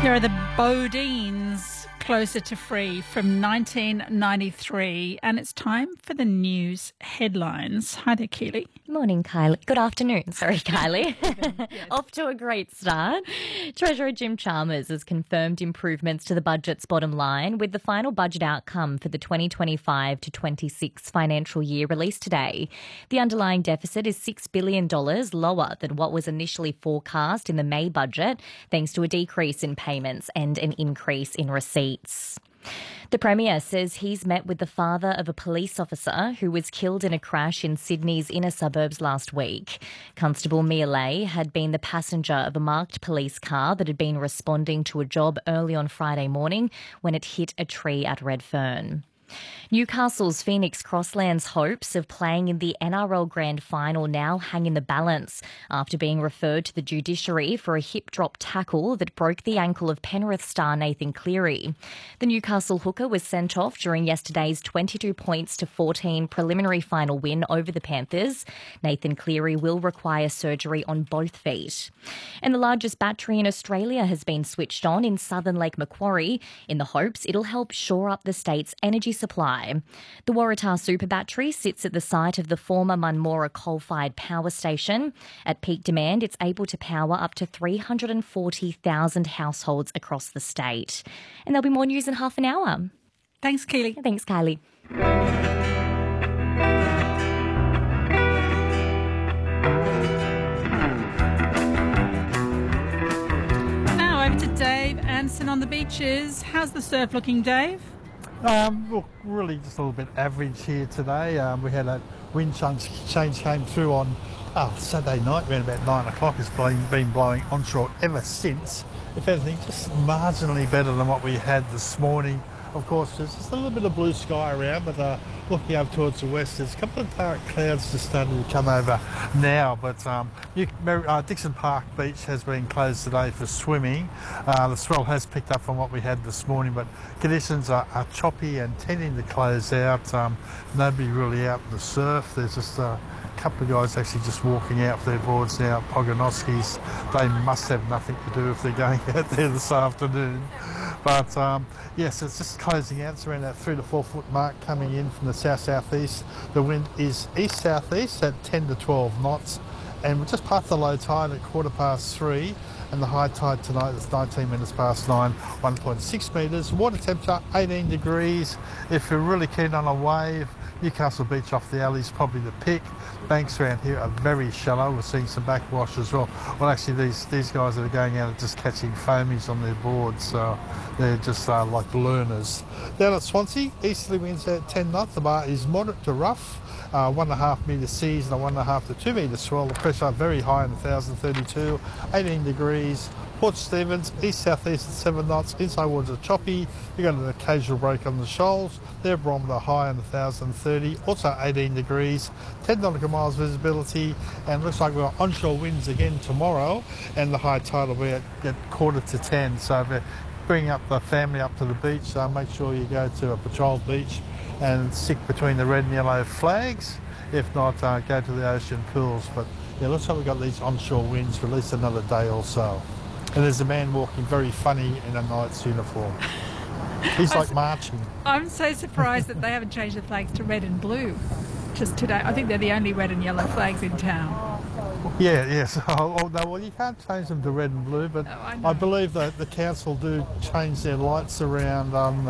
Here are the Bodines, Closer to Free from 1993, and it's time for the news headlines. Hi there, Keely. Morning, Kylie. Good afternoon. Sorry, Kylie. Off to a great start. Treasurer Jim Chalmers has confirmed improvements to the budget's bottom line with the final budget outcome for the 2025 to 26 financial year released today. The underlying deficit is $6 billion lower than what was initially forecast in the May budget, thanks to a decrease in payments and an increase in receipts. The Premier says he's met with the father of a police officer who was killed in a crash in Sydney's inner suburbs last week. Constable Mia Lay had been the passenger of a marked police car that had been responding to a job early on Friday morning when it hit a tree at Redfern. Newcastle's Phoenix Crosslands hopes of playing in the NRL Grand Final now hang in the balance after being referred to the judiciary for a hip drop tackle that broke the ankle of Penrith star Nathan Cleary. The Newcastle hooker was sent off during yesterday's 22 points to 14 preliminary final win over the Panthers. Nathan Cleary will require surgery on both feet. And the largest battery in Australia has been switched on in southern Lake Macquarie in the hopes it'll help shore up the state's energy supply. The Waratah Super Battery sits at the site of the former Munmora coal-fired power station. At peak demand, it's able to power up to 340,000 households across the state. And there'll be more news in half an hour. Thanks, Keely. Thanks, Kylie. Now over to Dave Anson on the beaches. How's the surf looking, Dave? Look, really just a little bit average here today. We had a wind change came through on Saturday night around about 9 o'clock. It's been blowing onshore ever since. If anything, just marginally better than what we had this morning. Of course, there's just a little bit of blue sky around, but looking up towards the west, there's a couple of dark clouds just starting to come over now. But Dixon Park Beach has been closed today for swimming. The swell has picked up from what we had this morning, but conditions are choppy and tending to close out. Nobody really out in the surf. There's just a couple of guys actually just walking out for their boards now. Pogonoskis, they must have nothing to do if they're going out there this afternoon. But yes, it's just closing out. It's around that 3 to 4 foot mark coming in from the south-southeast. The wind is east-southeast at 10 to 12 knots. And we're just past the low tide at 3:15. And the high tide tonight is 19 minutes past 9, 1.6 metres. Water temperature 18 degrees. If you're really keen on a wave, Newcastle Beach off the alley is probably the pick. Banks around here are very shallow. We're seeing some backwash as well. Well, actually, these guys that are going out are just catching foamies on their boards, so they're just like learners. Down at Swansea, easterly winds at 10 knots. The bar is moderate to rough. 1.5 metre seas and a 1.5 to 2 metre swell. The pressure very high in 1,032, 18 degrees. Port Stephens, east-south-east at 7 knots. Inside waters are choppy. You've got an occasional break on the shoals. Their barometer high in 1,030, also 18 degrees. 10 nautical miles visibility. And looks like we've got onshore winds again tomorrow. And the high tide will be at 9:45. So if you're bringing up the family up to the beach, make sure you go to a patrolled beach and stick between the red and yellow flags. If not, go to the ocean pools. But yeah, looks like we've got these onshore winds for at least another day or so. And there's a man walking very funny in a knight's uniform. He's like marching. I'm so surprised that they haven't changed the flags to red and blue just today. I think they're the only red and yellow flags in town. Yeah, yes. Oh, no, well, you can't change them to red and blue, but I believe that the council do change their lights around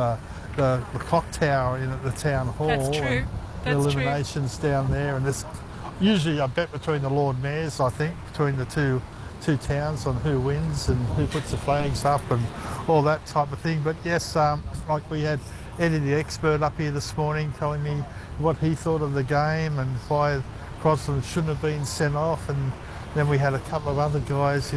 the clock tower in at the town hall. That's true. The illuminations down there, and there's usually a bet between the Lord Mayors, I think, between the two towns on who wins and who puts the flags up and all that type of thing. But yes, like we had Eddie the expert up here this morning telling me what he thought of the game and why Crosland shouldn't have been sent off, and then we had a couple of other guys